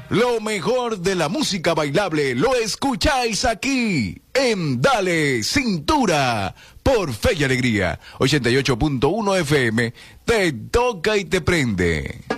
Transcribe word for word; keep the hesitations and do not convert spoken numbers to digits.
Lo mejor de la música bailable lo escucháis aquí en Dale Cintura por Fe y Alegría. ochenta y ocho punto uno F M, te toca y te prende.